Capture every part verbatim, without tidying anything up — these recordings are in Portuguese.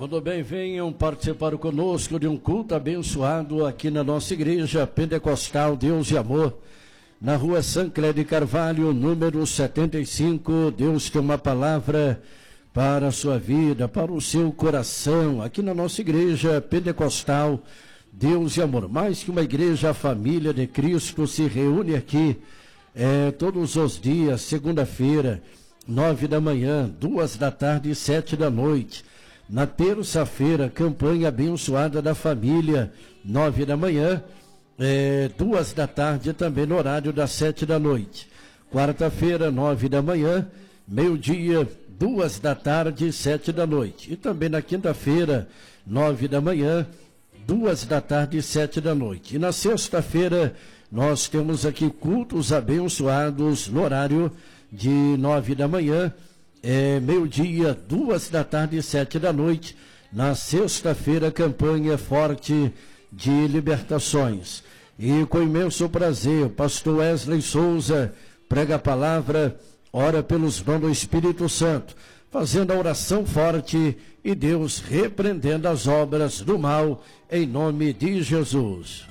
Tudo bem, venham participar conosco de um culto abençoado aqui na nossa igreja Pentecostal Deus e Amor, na rua Sancler de Carvalho, número setenta e cinco. Deus tem uma palavra para a sua vida, para o seu coração, aqui na nossa igreja Pentecostal Deus e Amor. Mais que uma igreja, a família de Cristo se reúne aqui é, todos os dias, segunda-feira, nove da manhã, duas da tarde e sete da noite. Na terça-feira, campanha abençoada da família, nove da manhã, é, duas da tarde, também no horário das sete da noite. Quarta-feira, nove da manhã, meio-dia, duas da tarde, sete da noite. E também na quinta-feira, nove da manhã, duas da tarde e sete da noite. E na sexta-feira, nós temos aqui cultos abençoados no horário de nove da manhã, É, meio-dia, duas da tarde e sete da noite. Na sexta-feira, campanha forte de libertações. E com imenso prazer, o pastor Wesley Souza prega a palavra, ora pelos dons do Espírito Santo, fazendo a oração forte e Deus repreendendo as obras do mal, em nome de Jesus.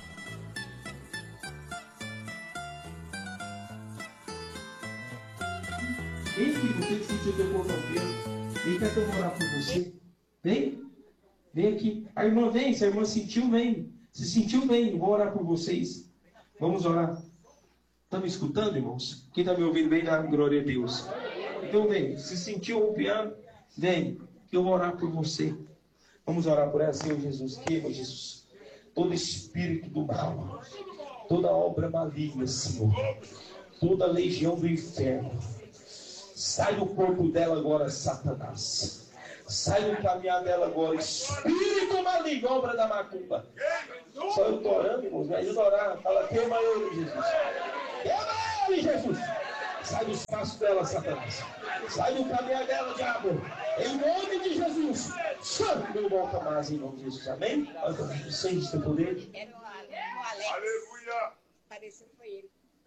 Vem, filho, você que sentiu teu corpo inteiro. Vem cá que eu vou orar por você. Vem. Vem aqui. A irmã vem. Se a irmã sentiu, vem. Se sentiu, vem. Vou orar por vocês. Vamos orar. Estão me escutando, irmãos? Quem está me ouvindo, vem dar glória a Deus. Então vem. Se sentiu o piano, vem. Que eu vou orar por você. Vamos orar por ela, Senhor Jesus. Queima, Jesus. Todo espírito do mal. Toda obra maligna, Senhor. Toda legião do inferno. Sai do corpo dela agora, Satanás. Sai do caminhar dela agora, espírito maligno, obra da macumba. Só eu estou orando, irmãos, me ajuda a orar. Fala, queima ele, Jesus. Queima ele, Jesus. Sai do espaço dela, Satanás. Sai do caminhar dela, diabo. Em nome de Jesus. Santo, não volta mais em nome de Jesus. Amém? Olha, sente o teu poder. Era o Alex. Aleluia. Pareceu que foi ele.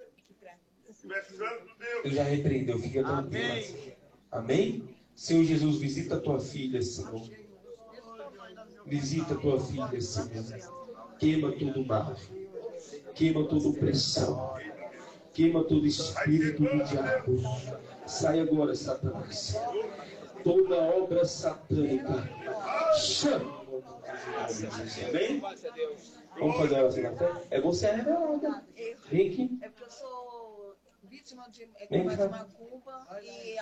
Ele já repreendeu, fica tranquilo. Amém. Amém? Senhor Jesus, visita a tua filha, Senhor. Visita a tua filha, Senhor. Queima todo o mal. Queima toda opressão. Queima todo espírito do diabo. Sai agora, Satanás. Toda obra satânica. Chama. Amém? Vamos fazer a oração na fé? É você a revelada. Vem aqui. É porque eu sou vítima de, de macumba e